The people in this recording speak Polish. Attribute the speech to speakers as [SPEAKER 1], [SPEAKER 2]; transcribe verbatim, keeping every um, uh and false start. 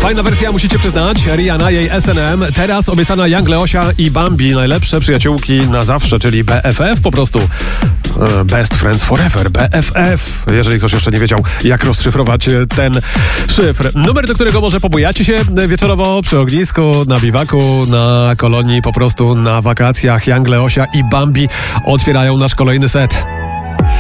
[SPEAKER 1] Fajna wersja, musicie przyznać. Rihanna, jej S N M. Teraz obiecana Young Leosia i Bambi. Najlepsze przyjaciółki na zawsze, czyli B F F po prostu. Best Friends Forever, B F F. Jeżeli ktoś jeszcze nie wiedział, jak rozszyfrować ten szyfr. Numer, do którego może pobujacie się wieczorowo przy ognisku, na biwaku, na kolonii, po prostu na wakacjach. Young Leosia i Bambi otwierają nasz kolejny set.